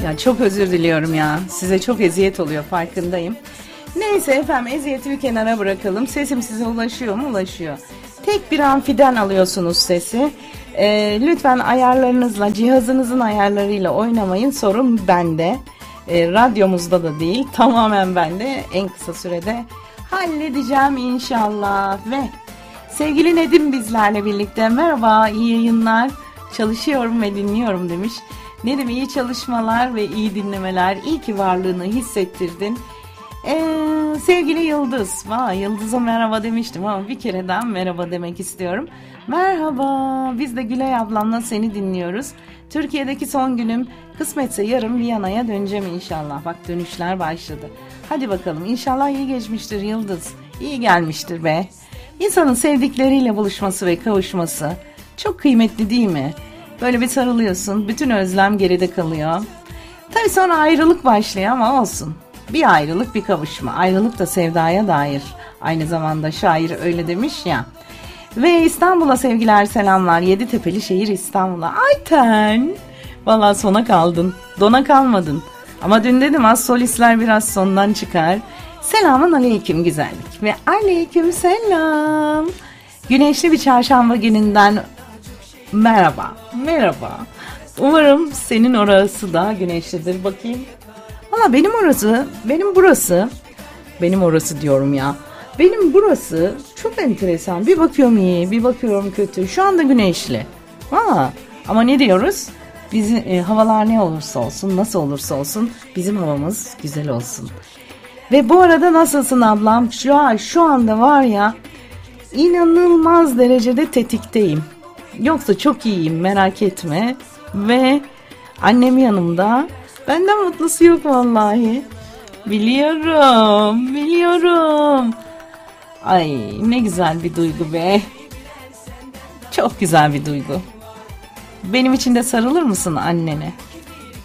Ya çok özür diliyorum ya. Size çok eziyet oluyor, farkındayım. Neyse efendim, eziyeti bir kenara bırakalım. Sesim size ulaşıyor mu? Ulaşıyor. Tek bir amfiden alıyorsunuz sesi. Lütfen ayarlarınızla, cihazınızın ayarlarıyla oynamayın. Sorun bende. Radyomuzda da değil, tamamen bende. En kısa sürede halledeceğim inşallah. Ve sevgili Nedim bizlerle birlikte. Merhaba, iyi yayınlar. Çalışıyorum ve dinliyorum demiş. Nedim, iyi çalışmalar ve iyi dinlemeler. İyi ki varlığını hissettirdin. Sevgili Yıldız. Yıldız'a merhaba demiştim ama bir kere daha merhaba demek istiyorum. Merhaba. Biz de Gülay ablamla seni dinliyoruz. Türkiye'deki son günüm, kısmetse yarın Viyana'ya döneceğim inşallah. Bak, dönüşler başladı. Hadi bakalım, İnşallah iyi geçmiştir Yıldız. İyi gelmiştir be. İnsanın sevdikleriyle buluşması ve kavuşması çok kıymetli değil mi? Böyle bir sarılıyorsun, bütün özlem geride kalıyor. Tabii sonra ayrılık başlıyor ama olsun. Bir ayrılık bir kavuşma. Ayrılık da sevdaya dair. Aynı zamanda şair öyle demiş ya. Ve İstanbul'a sevgiler, selamlar. Yeditepe'li şehir İstanbul'a. Ayten. Vallahi sona kaldın. Dona kalmadın. Ama dün dedim, az solistler biraz sondan çıkar. Selamun aleyküm güzellik. Ve aleyküm selam. Güneşli bir çarşamba gününden merhaba. Merhaba. Umarım senin orası da güneşlidir. Bakayım. Valla benim orası diyorum ya. Benim burası çok enteresan. Bir bakıyorum iyi, bir bakıyorum kötü. Şu anda güneşli. Ama ne diyoruz? Bizim havalar ne olursa olsun, nasıl olursa olsun bizim havamız güzel olsun. Ve bu arada nasılsın ablam? Şu anda var ya, inanılmaz derecede tetikteyim. Yoksa çok iyiyim, merak etme. Ve annem yanımda. Benden mutlusu yok vallahi. Biliyorum. Ay, ne güzel bir duygu be. Çok güzel bir duygu. Benim için de sarılır mısın annene?